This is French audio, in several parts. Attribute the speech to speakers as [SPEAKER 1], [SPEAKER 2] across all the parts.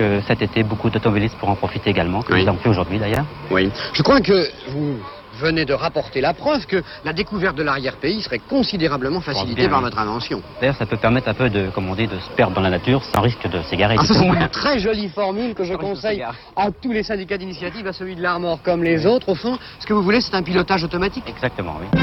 [SPEAKER 1] que cet été, beaucoup d'automobilistes pourront en profiter également, comme
[SPEAKER 2] Oui.
[SPEAKER 1] nous avons fait aujourd'hui d'ailleurs.
[SPEAKER 2] Oui. Je crois que vous venez de rapporter la preuve que la découverte de l'arrière-pays serait considérablement facilitée
[SPEAKER 1] bien,
[SPEAKER 2] par
[SPEAKER 1] oui.
[SPEAKER 2] votre invention.
[SPEAKER 1] D'ailleurs, ça peut permettre un peu de, comme on dit, de se perdre dans la nature sans risque de s'égarer.
[SPEAKER 2] Ah,
[SPEAKER 1] du
[SPEAKER 2] ça, c'est
[SPEAKER 1] tout.
[SPEAKER 2] une très jolie formule que je
[SPEAKER 1] Sans risque de
[SPEAKER 2] conseille
[SPEAKER 1] s'égarer.
[SPEAKER 2] à tous les syndicats d'initiative, à celui de l'Armor comme les autres. Au fond, ce que vous voulez, c'est un pilotage automatique.
[SPEAKER 1] Exactement, oui.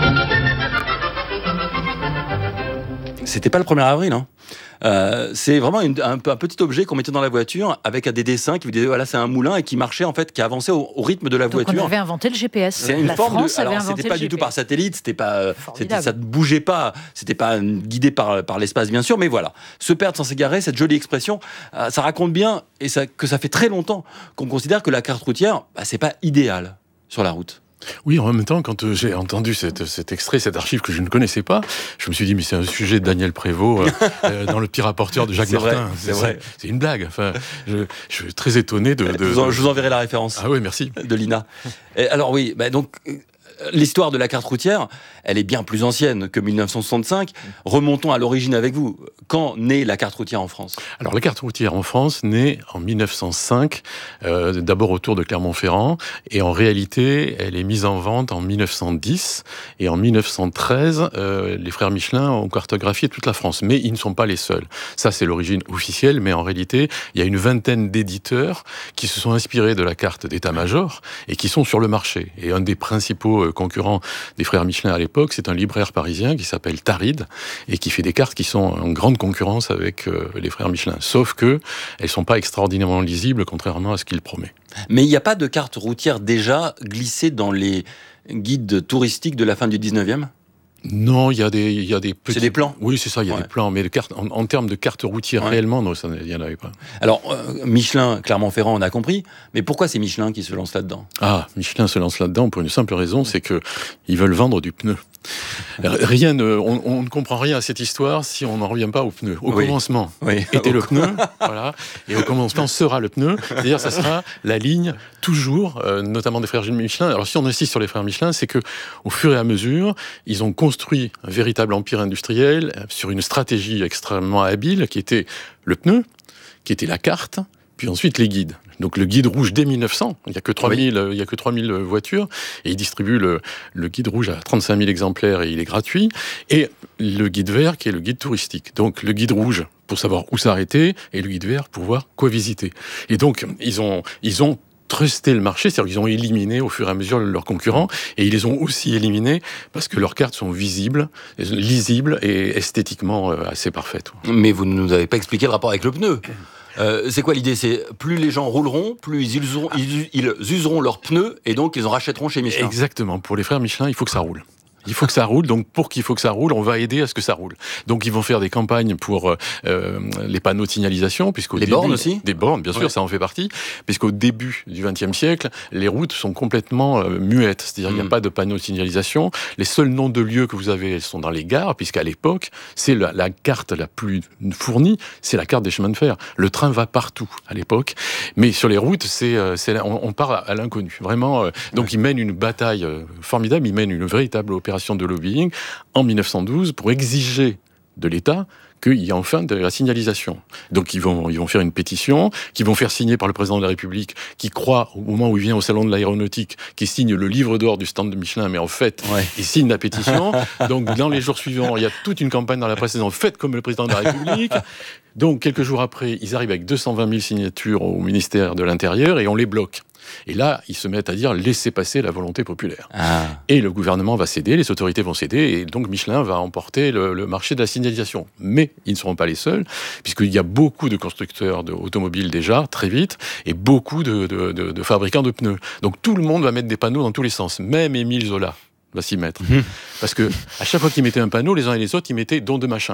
[SPEAKER 3] C'était pas le 1er avril, hein. C'est vraiment un petit objet qu'on mettait dans la voiture avec des dessins qui vous disaient voilà, c'est un moulin et qui marchait en fait, qui avançait au rythme de la
[SPEAKER 4] Donc
[SPEAKER 3] voiture.
[SPEAKER 4] on avait inventé le GPS.
[SPEAKER 3] C'est une
[SPEAKER 4] La
[SPEAKER 3] forme
[SPEAKER 4] France
[SPEAKER 3] de.
[SPEAKER 4] avait
[SPEAKER 3] Alors,
[SPEAKER 4] inventé
[SPEAKER 3] c'était pas
[SPEAKER 4] le
[SPEAKER 3] du tout
[SPEAKER 4] GPS.
[SPEAKER 3] par satellite, c'était pas.
[SPEAKER 4] Formidable.
[SPEAKER 3] Ça ne bougeait pas, c'était pas guidé par l'espace, bien sûr, mais voilà. Se perdre sans s'égarer, cette jolie expression, ça raconte bien que ça fait très longtemps qu'on considère que la carte routière, c'est pas idéal sur la route.
[SPEAKER 5] Oui, en même temps, quand j'ai entendu cet extrait, cette archive que je ne connaissais pas, je me suis dit, mais c'est un sujet de Daniel Prévost dans le petit rapporteur de Jacques
[SPEAKER 3] C'est
[SPEAKER 5] Martin.
[SPEAKER 3] vrai, c'est vrai.
[SPEAKER 5] C'est une blague. Enfin, je suis très étonné de...
[SPEAKER 3] Je vous enverrai la référence.
[SPEAKER 5] Ah oui, merci.
[SPEAKER 3] De l'INA. Et alors oui, donc l'histoire de la carte routière, elle est bien plus ancienne que 1965. Remontons à l'origine avec vous. Quand naît la carte routière en France ?
[SPEAKER 5] Alors la carte routière en France naît en 1905, d'abord autour de Clermont-Ferrand, et en réalité, elle est mise en vente en 1910, et en 1913, les frères Michelin ont cartographié toute la France, mais ils ne sont pas les seuls. Ça, c'est l'origine officielle, mais en réalité, il y a une vingtaine d'éditeurs qui se sont inspirés de la carte d'état-major et qui sont sur le marché. Et un des principaux concurrents des frères Michelin à l'époque, c'est un libraire parisien qui s'appelle Taride et qui fait des cartes qui sont en grande concurrence avec les frères Michelin. Sauf que elles sont pas extraordinairement lisibles, contrairement à ce qu'il promet.
[SPEAKER 3] Mais il n'y a pas de carte routière déjà glissée dans les guides touristiques de la fin du 19e ?
[SPEAKER 5] Non, il y a des petits...
[SPEAKER 3] C'est des plans ?
[SPEAKER 5] Oui, c'est ça, il y a des plans, mais de cartes, en termes de cartes routières réellement, non, il n'y en avait pas.
[SPEAKER 3] Alors, Michelin, Clermont-Ferrand, on a compris, mais pourquoi c'est Michelin qui se lance là-dedans ?
[SPEAKER 5] Ah, Michelin se lance là-dedans pour une simple raison, c'est que ils veulent vendre du pneu. On ne comprend rien à cette histoire si on n'en revient pas au pneu. Au commencement était le pneu, voilà, et au commencement sera le pneu. C'est-à-dire, ça sera la ligne toujours, notamment des frères Michelin. Alors, si on insiste sur les frères Michelin, c'est que au fur et à mesure, ils ont construit un véritable empire industriel sur une stratégie extrêmement habile qui était le pneu, qui était la carte, puis ensuite les guides. Donc le guide rouge dès 1900, il n'y a que 3000 voitures, et ils distribuent le guide rouge à 35 000 exemplaires et il est gratuit, et le guide vert qui est le guide touristique. Donc le guide rouge pour savoir où s'arrêter, et le guide vert pour voir quoi visiter. Et donc ils ont trusté le marché, c'est-à-dire qu'ils ont éliminé au fur et à mesure leurs concurrents, et ils les ont aussi éliminés parce que leurs cartes sont visibles, lisibles et esthétiquement assez parfaites.
[SPEAKER 3] Mais vous ne nous avez pas expliqué le rapport avec le pneu. C'est quoi l'idée ? C'est plus les gens rouleront, plus ils useront leurs pneus et donc ils en rachèteront chez Michelin.
[SPEAKER 5] Exactement. Pour les frères Michelin, il faut que ça roule. Il faut que ça roule, donc pour qu'il faut que ça roule, on va aider à ce que ça roule. Donc ils vont faire des campagnes pour les panneaux de signalisation, puisqu'au début...
[SPEAKER 3] bornes aussi ?
[SPEAKER 5] Des bornes, bien sûr, ça en fait partie, puisqu'au début du XXe siècle, les routes sont complètement muettes, c'est-à-dire il n'y a pas de panneaux de signalisation. Les seuls noms de lieux que vous avez, elles sont dans les gares, puisqu'à l'époque, c'est la carte la plus fournie, c'est la carte des chemins de fer. Le train va partout à l'époque, mais sur les routes, on part à l'inconnu. Vraiment, donc ils mènent une bataille formidable, ils mènent une véritable opération de lobbying en 1912 pour exiger de l'État qu'il y ait enfin de la signalisation. Donc ils vont faire une pétition, qu'ils vont faire signer par le président de la République, qui croit, au moment où il vient au salon de l'aéronautique, qui signe le livre d'or du stand de Michelin, mais en fait, il signe la pétition. Donc dans les jours suivants, il y a toute une campagne dans la presse disant « Faites comme le président de la République ». Donc quelques jours après, ils arrivent avec 220 000 signatures au ministère de l'Intérieur et on les bloque. Et là, ils se mettent à dire « laissez passer la volonté populaire ». Et le gouvernement va céder, les autorités vont céder, et donc Michelin va emporter le marché de la signalisation. Mais ils ne seront pas les seuls, puisqu'il y a beaucoup de constructeurs automobiles déjà, très vite, et beaucoup de fabricants de pneus. Donc tout le monde va mettre des panneaux dans tous les sens, même Émile Zola va s'y mettre. Parce que à chaque fois qu'il mettait un panneau, les uns et les autres, ils mettaient « don de machin ».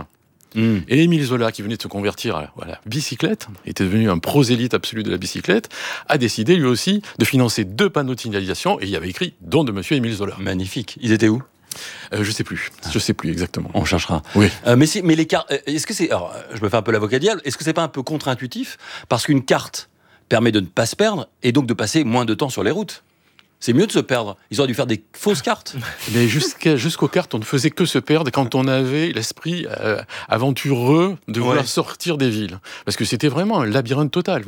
[SPEAKER 5] Et Émile Zola, qui venait de se convertir à la bicyclette, était devenu un prosélyte absolu de la bicyclette, a décidé lui aussi de financer 2 panneaux de signalisation, et il y avait écrit « don de monsieur Émile Zola ».
[SPEAKER 3] Magnifique. Ils étaient où ?
[SPEAKER 5] Je sais plus exactement.
[SPEAKER 3] On cherchera.
[SPEAKER 5] Oui.
[SPEAKER 3] Mais les cartes, est-ce que c'est... Alors, je me fais un peu l'avocat du diable, est-ce que c'est pas un peu contre-intuitif ? Parce qu'une carte permet de ne pas se perdre, et donc de passer moins de temps sur les routes. C'est mieux de se perdre. Ils auraient dû faire des fausses cartes.
[SPEAKER 5] Mais jusqu'aux cartes, on ne faisait que se perdre quand on avait l'esprit aventureux de vouloir sortir des villes. Parce que c'était vraiment un labyrinthe total.